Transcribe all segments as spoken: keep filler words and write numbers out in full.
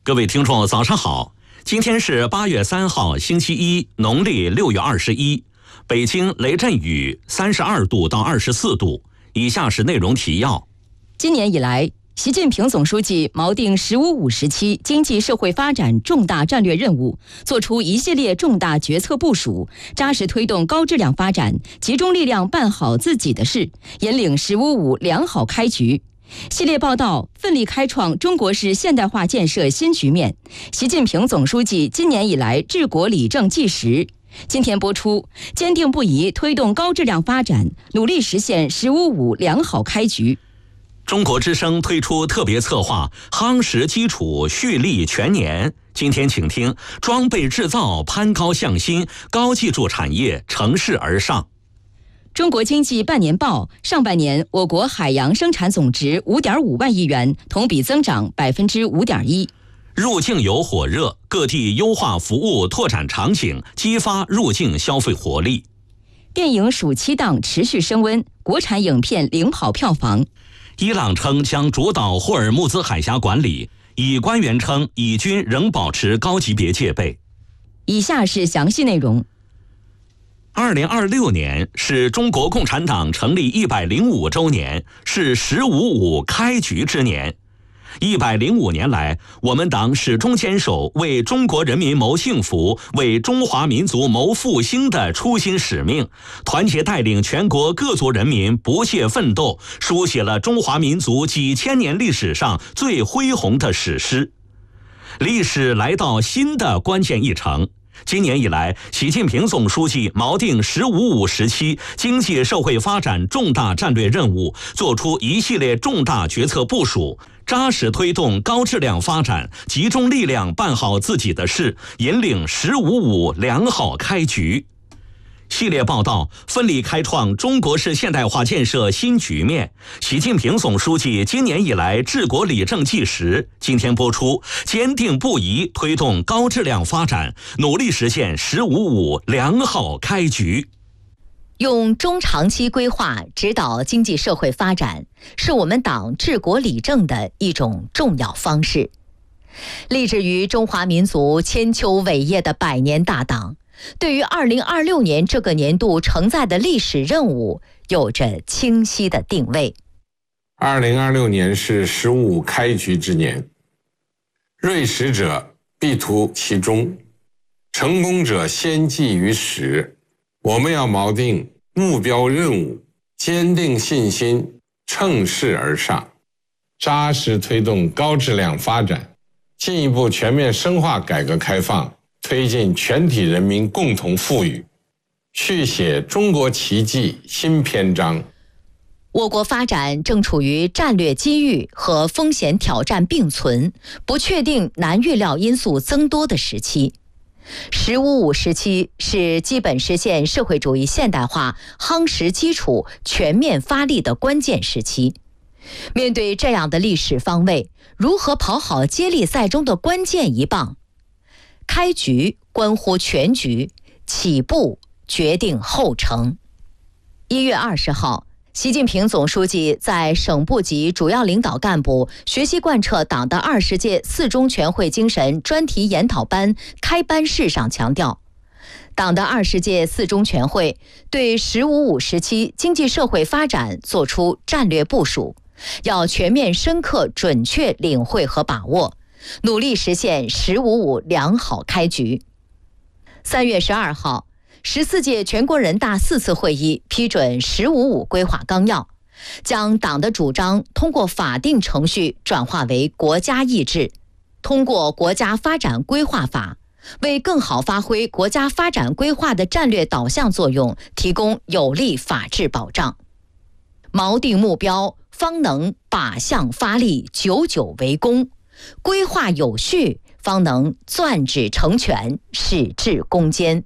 各位听众早上好，今天是八月三号星期一，农历六月二十一，北京雷阵雨三十二度到二十四度。以下是内容提要。 今年以来，习近平总书记锚定“十五五”时期经济社会发展重大战略任务，作出一系列重大决策部署，扎实推动高质量发展，集中力量办好自己的事，引领“十五五”良好开局。系列报道奋力开创中国式现代化建设新局面。习近平总书记今年以来治国理政纪实。今天播出，坚定不移推动高质量发展，努力实现“十五五”良好开局。 中国之声推出特别策划夯实基础蓄力全年。今天请听装备制造攀高向新，高技术产业乘势而上。 中国经济半年报，上半年我国海洋生产总值 五点五万亿元，同比增长 百分之五点一。 入境游火热，各地优化服务拓展场景，激发入境消费活力。 电影暑期档持续升温，国产影片领跑票房。 伊朗称将主导霍尔木兹海峡管理，以官员称以军仍保持高级别戒备。 以下是详细内容。 二零二六年是中国共产党成立一百零五周年，是“十五五”开局之年。一百零五年来，我们党始终坚守为中国人民谋幸福、为中华民族谋复兴的初心使命，团结带领全国各族人民不懈奋斗，书写了中华民族几千年历史上最恢宏的史诗。历史来到新的关键一程。今年以来，习近平总书记锚定“十五五”时期经济社会发展重大战略任务，作出一系列重大决策部署，扎实推动高质量发展，集中力量办好自己的事，引领“十五五”良好开局。系列报道奋力开创中国式现代化建设新局面。习近平总书记今年以来治国理政纪实。今天播出，坚定不移推动高质量发展，努力实现“十五五”良好开局。 用中长期规划指导经济社会发展，是我们党治国理政的一种重要方式。立志于中华民族千秋伟业的百年大党，对于二零二六年这个年度承载的历史任务有着清晰的定位。 二零二六年是“十五五”开局之年，锐实者必图其中，成功者先记于始。我们要锚定目标任务，坚定信心，乘势而上，扎实推动高质量发展，进一步全面深化改革开放，推进全体人民共同富裕，续写中国奇迹新篇章。 我国发展正处于战略机遇和风险挑战并存、不确定难预料因素增多的时期。“十五五”时期是基本实现社会主义现代化夯实基础、全面发力的关键时期。面对这样的历史方位，如何跑好接力赛中的关键一棒？开局关乎全局，起步决定后程。一月二十号，习近平总书记在省部级主要领导干部学习贯彻党的二十届四中全会精神专题研讨班开班式上强调，党的二十届四中全会对“十五五”时期经济社会发展作出战略部署，要全面深刻准确领会和把握，努力实现“十五五”良好开局。三月十二号，十四届全国人大四次会议批准“十五五”规划纲要，将党的主张通过法定程序转化为国家意志，通过国家发展规划法，为更好发挥国家发展规划的战略导向作用提供有力法治保障。锚定目标，方能靶向发力，久久为功；规划有序，方能攥指成拳，矢志攻坚。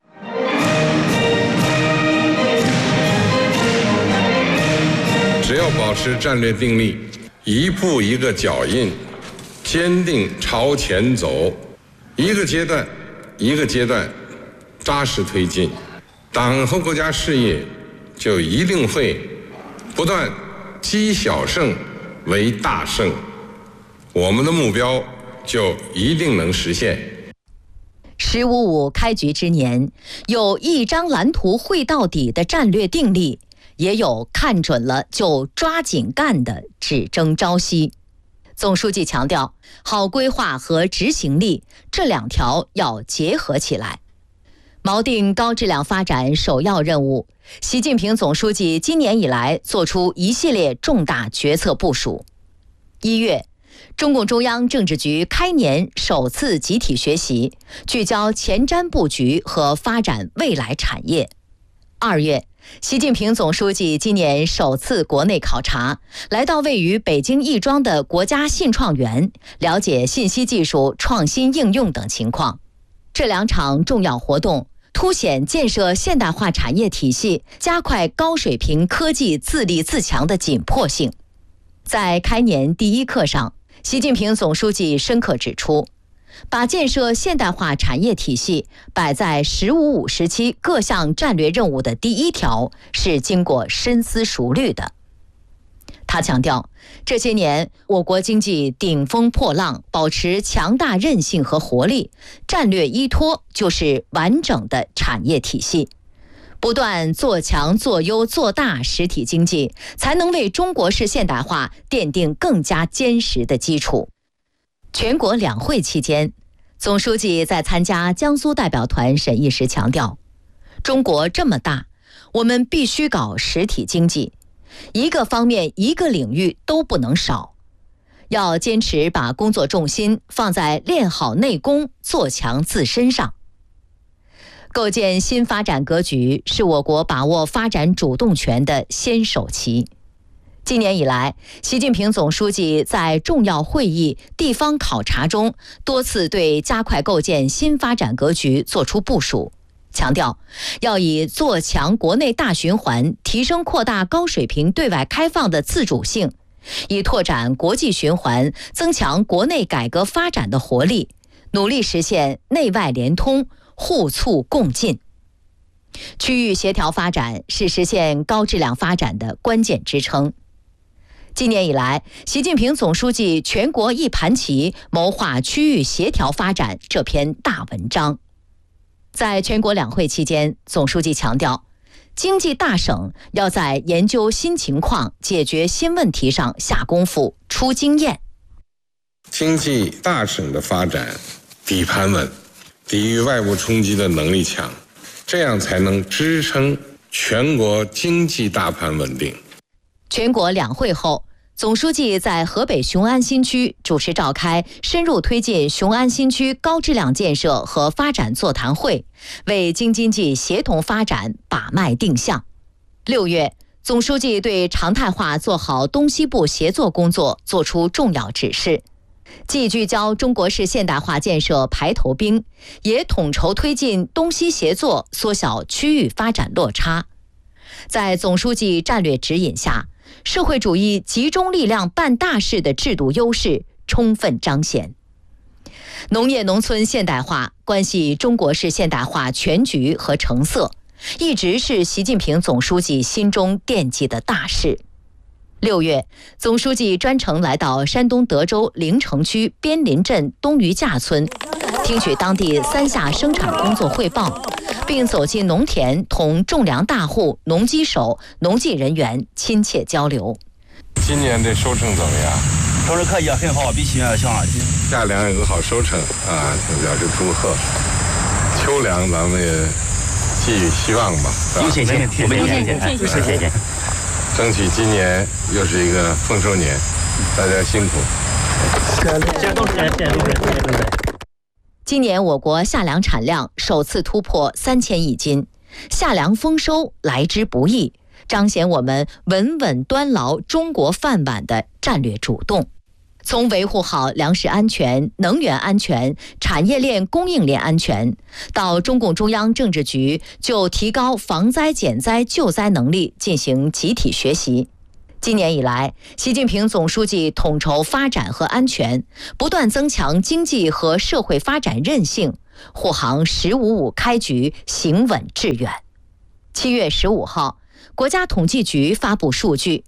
只要保持战略定力，一步一个脚印，坚定朝前走，一个阶段一个阶段扎实推进，党和国家事业就一定会不断积小胜为大胜。我们的目标就一定能实现。 十五五开局之年，有一张蓝图绘到底的战略定力，也有看准了就抓紧干的只争朝夕。总书记强调，好规划和执行力这两条要结合起来。锚定高质量发展首要任务，习近平总书记今年以来作出一系列重大决策部署。一月，中共中央政治局开年首次集体学习，聚焦前瞻布局和发展未来产业。二月，习近平总书记今年首次国内考察，来到位于北京亦庄的国家信创园，了解信息技术创新应用等情况。这两场重要活动凸显建设现代化产业体系、加快高水平科技自立自强的紧迫性。在开年第一课上，习近平总书记深刻指出，把建设现代化产业体系摆在“十五五”时期各项战略任务的第一条，是经过深思熟虑的。他强调，这些年我国经济顶风破浪，保持强大韧性和活力，战略依托就是完整的产业体系。不断做强、做优、做大实体经济，才能为中国式现代化奠定更加坚实的基础。全国两会期间，总书记在参加江苏代表团审议时强调，中国这么大，我们必须搞实体经济，一个方面一个领域都不能少，要坚持把工作重心放在练好内功、做强自身上。构建新发展格局是我国把握发展主动权的先手棋。今年以来，习近平总书记在重要会议、地方考察中多次对加快构建新发展格局作出部署，强调要以做强国内大循环、提升扩大高水平对外开放的自主性，以拓展国际循环、增强国内改革发展的活力，努力实现内外联通、互促共进。区域协调发展是实现高质量发展的关键支撑。今年以来，习近平总书记全国一盘棋，谋划区域协调发展这篇大文章。在全国两会期间，总书记强调，经济大省要在研究新情况、解决新问题上下功夫、出经验。 经济大省的发展底盘稳，抵御外部冲击的能力强，这样才能支撑全国经济大盘稳定。 全国两会后，总书记在河北雄安新区主持召开深入推进雄安新区高质量建设和发展座谈会，为京津冀协同发展把脉定向。六月，总书记对常态化做好东西部协作工作作出重要指示，既聚焦中国式现代化建设排头兵，也统筹推进东西协作，缩小区域发展落差。在总书记战略指引下，社会主义集中力量办大事的制度优势充分彰显。农业农村现代化关系中国式现代化全局和成色，一直是习近平总书记心中惦记的大事。六月，总书记专程来到山东德州临城区边林镇东余架村，听取当地三下生产工作汇报，并走进农田，同种粮大户、农机手、农技人员亲切交流。 今年的收成怎么样？ 收成可以，很好，比去年要强了。 夏粮有个好收成啊，表示祝贺。秋粮咱们也寄予希望吧。 有信心，我们有信心，有信心。 争取今年又是一个丰收年，大家辛苦。 谢谢董事长，谢谢董事长。 今年我国夏粮产量首次突破三千亿斤，夏粮丰收来之不易，彰显我们稳稳端牢中国饭碗的战略主动。从维护好粮食安全、能源安全、产业链供应链安全，到中共中央政治局就提高防灾减灾救灾能力进行集体学习。今年以来，习近平总书记统筹发展和安全，不断增强经济和社会发展韧性，护航“十五五”开局行稳致远。七月十五号，国家统计局发布数据，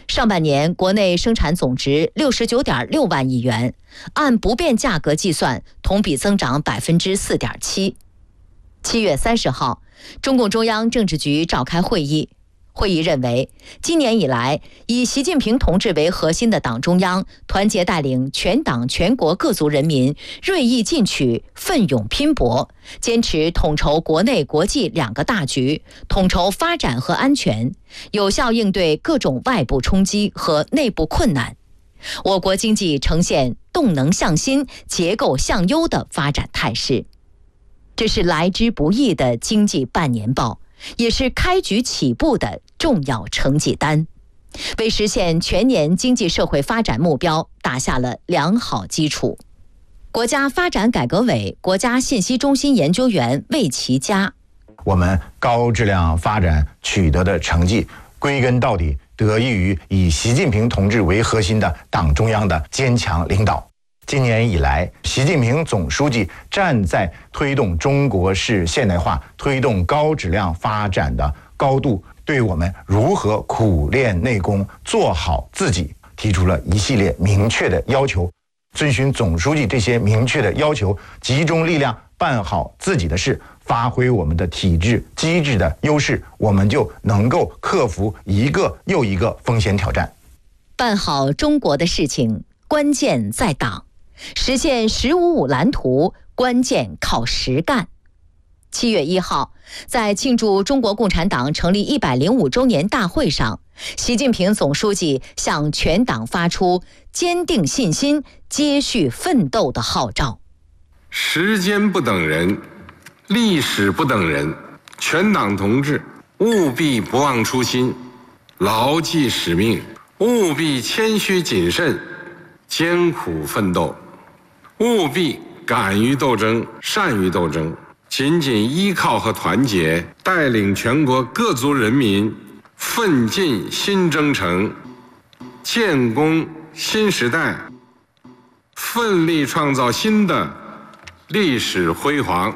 上半年国内生产总值六十九点六万亿元，按不变价格计算，同比增长百分之四点七。七月三十号，中共中央政治局召开会议。会议认为，今年以来，以习近平同志为核心的党中央团结带领全党全国各族人民锐意进取、奋勇拼搏，坚持统筹国内国际两个大局，统筹发展和安全，有效应对各种外部冲击和内部困难。我国经济呈现动能向新、结构向优的发展态势。这是来之不易的经济半年报，也是开局起步的重要成绩单，为实现全年经济社会发展目标打下了良好基础。国家发展改革委国家信息中心研究员魏其佳： 我们高质量发展取得的成绩，归根到底得益于以习近平同志为核心的党中央的坚强领导。今年以来，习近平总书记站在推动中国式现代化、推动高质量发展的高度，对我们如何苦练内功、做好自己提出了一系列明确的要求。遵循总书记这些明确的要求，集中力量办好自己的事，发挥我们的体制机制的优势，我们就能够克服一个又一个风险挑战。 办好中国的事情，关键在党。实现“十五五”蓝图，关键靠实干。七月一号，在庆祝中国共产党成立一百零五周年大会上，习近平总书记向全党发出坚定信心、接续奋斗的号召。 时间不等人，历史不等人，全党同志务必不忘初心，牢记使命，务必谦虚谨慎，艰苦奋斗，务必敢于斗争、善于斗争，紧紧依靠和团结，带领全国各族人民奋进新征程，建功新时代，奋力创造新的历史辉煌。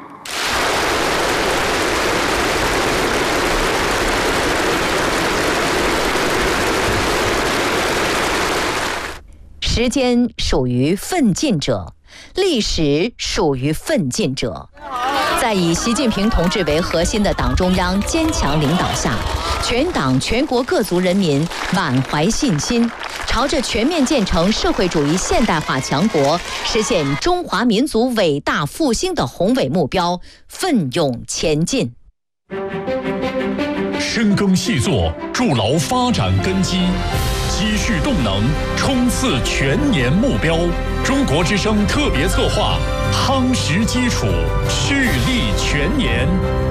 时间属于奋进者，历史属于奋进者。在以习近平同志为核心的党中央坚强领导下，全党全国各族人民满怀信心，朝着全面建成社会主义现代化强国、实现中华民族伟大复兴的宏伟目标奋勇前进。 深耕细作，筑牢发展根基，积蓄动能，冲刺全年目标。中国之声特别策划，夯实基础，蓄力全年。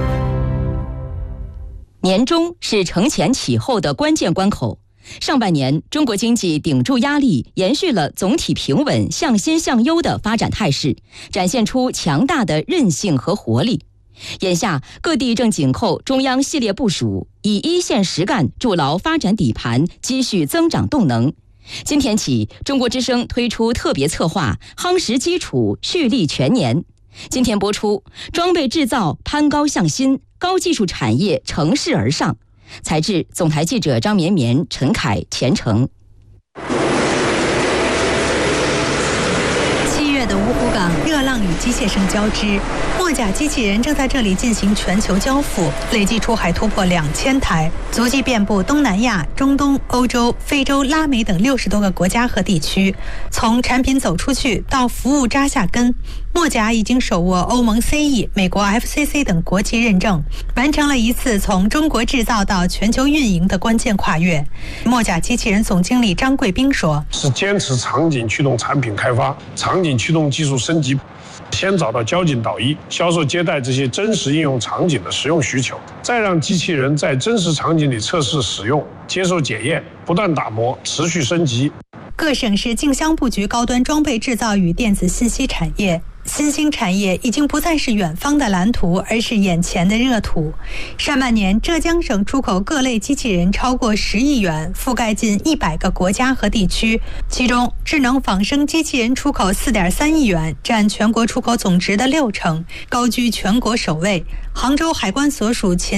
年终是承前启后的关键关口。上半年，中国经济顶住压力，延续了总体平稳、向新向优的发展态势，展现出强大的韧性和活力。眼下，各地正紧扣中央系列部署，以一线实干筑牢发展底盘，积蓄增长动能。今天起，中国之声推出特别策划，夯实基础，蓄力全年。今天播出，装备制造攀高向新，高技术产业乘势而上。采制总台记者张绵绵、陈凯、钱程。 七月的芜湖港，热浪与机械声交织，墨甲机器人正在这里进行全球交付，累计出海突破两千台，足迹遍布东南亚、中东、欧洲、非洲、拉美等六十多个国家和地区。从产品走出去到服务扎下根，墨甲已经手握欧盟 C E、美国 F C C 等国际认证，完成了一次从中国制造到全球运营的关键跨越。墨甲机器人总经理张贵斌说：“ 是坚持场景驱动产品开发，场景驱动技术升级。”先找到交警导医、销售接待这些真实应用场景的使用需求，再让机器人在真实场景里测试使用、接受检验，不断打磨，持续升级。 各省市竞相布局高端装备制造与电子信息产业。新兴产业已经不再是远方的蓝图，而是眼前的热土。上半年，浙江省出口各类机器人超过十亿元，覆盖近一百个国家和地区。其中，智能仿生机器人出口四点三亿元，占全国出口总值的六成，高居全国首位。杭州海关所属前